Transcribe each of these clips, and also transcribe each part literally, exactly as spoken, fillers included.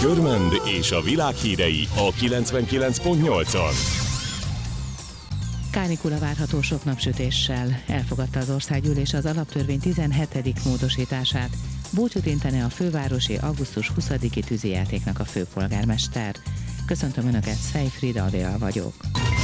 Körmend és a világ hírei a kilencvenkilenc pont nyolcon. Kánikula várható sok napsütéssel. Elfogadta az országgyűlés az alaptörvény tizenhetedik módosítását. Búcsút intene a fővárosi augusztus huszadiki tűzijátéknak a főpolgármester. Köszöntöm Önöket, Szej Frida Adél vagyok.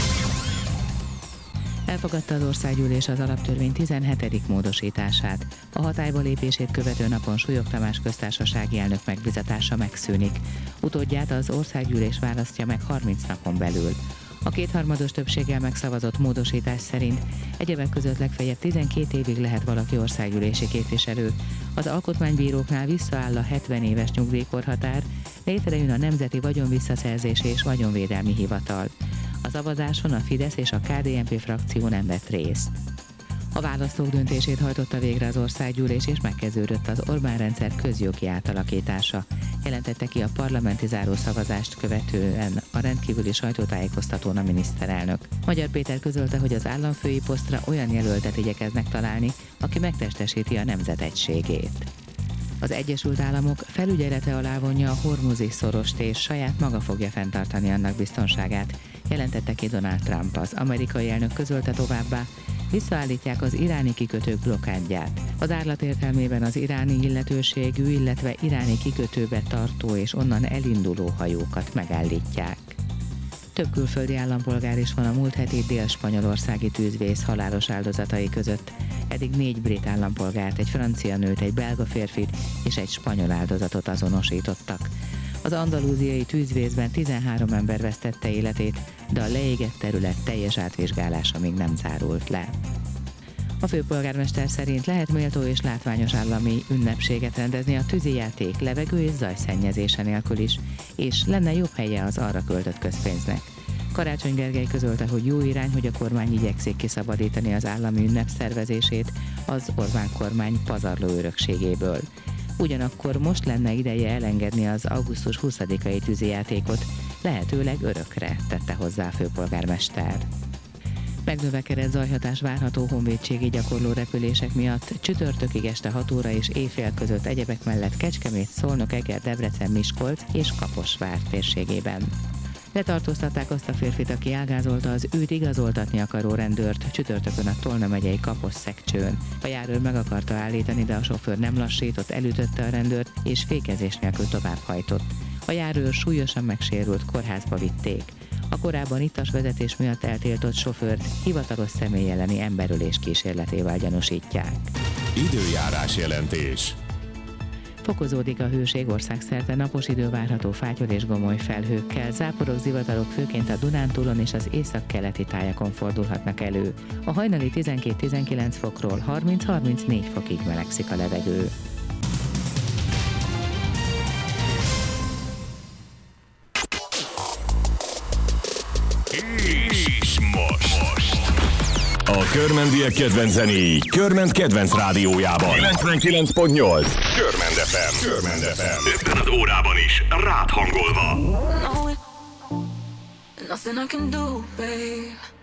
Elfogadta az országgyűlés az alaptörvény tizenhetedik módosítását. A hatályba lépését követő napon Súlyog Tamás köztársasági elnök megbizatása megszűnik. Utódját az országgyűlés választja meg harminc napon belül. A kétharmados többséggel megszavazott módosítás szerint egyebek között legfeljebb tizenkét évig lehet valaki országgyűlési képviselő. Az alkotmánybíróknál visszaáll a hetven éves nyugdíjkorhatár, létrejön a Nemzeti Vagyonvisszaszerzési és Vagyonvédelmi Hivatal. A szavazáson a Fidesz és a ká dé en pé frakció nem vett részt. A választók döntését hajtotta végre az országgyűlés, és megkezdődött az Orbán-rendszer közjogi átalakítása, jelentette ki a parlamenti zárószavazást követően a rendkívüli sajtótájékoztatón a miniszterelnök. Magyar Péter közölte, hogy az államfői posztra olyan jelöltet igyekeznek találni, aki megtestesíti a nemzet egységét. Az Egyesült Államok felügyelete alá vonja a Hormuzi szorost, és saját maga fogja fenntartani annak biztonságát, jelentette ki Donald Trump. Az amerikai elnök közölte továbbá, visszaállítják az iráni kikötők blokkádját. Az árlat értelmében az iráni illetőségű, illetve iráni kikötőbe tartó és onnan elinduló hajókat megállítják. Több külföldi állampolgár is van a múlt heti dél-spanyolországi tűzvész halálos áldozatai között. Eddig négy brit állampolgárt, egy francia nőt, egy belga férfit és egy spanyol áldozatot azonosítottak. Az andalúziai tűzvészben tizenhárom ember vesztette életét, de a leégett terület teljes átvizsgálása még nem zárult le. A főpolgármester szerint lehet méltó és látványos állami ünnepséget rendezni a tűzijáték levegő és zajszennyezése nélkül is, és lenne jobb helye az arra költött közpénznek. Karácsony Gergely közölte, hogy jó irány, hogy a kormány igyekszik kiszabadítani az állami ünnep szervezését az Orbán kormány pazarló örökségéből. Ugyanakkor most lenne ideje elengedni az augusztus huszadikai tűzijátékot, lehetőleg örökre, tette hozzá a főpolgármester. Megnövekedett zajhatás várható honvédségi gyakorló repülések miatt csütörtökig este hat óra és éjfél között egyebek mellett Kecskemét, Szolnok, Eger, Debrecen, Miskolc és Kaposvár térségében. Letartóztatták azt a férfit, aki elgázolta az őt igazoltatni akaró rendőrt csütörtökön a Tolna megyei Kaposszegcsőn. A járőr meg akarta állítani, de a sofőr nem lassított, elütötte a rendőrt és fékezés nélkül továbbhajtott. A járőr súlyosan megsérült, kórházba vitték. A korábban ittas vezetés miatt eltiltott sofőrt hivatalos személy elleni emberölés kísérletével gyanúsítják. Időjárás jelentés. Fokozódik a hőség, országszerte napos idő várható fátyol és gomoly felhőkkel, záporok, zivatarok főként a Dunántúlon és az északkeleti tájakon fordulhatnak elő. A hajnali tizenkét-tizenkilenc fokról harminc-harmincnégy fokig melegszik a levegő. És most, most. A körmendiek kedvenc zenéi Körmend kedvenc rádiójában kilencvenkilenc pont nyolc. Körmend ef em. Körmend ef em. Ebben az órában is rád hangolva. No, nothing I can do, babe.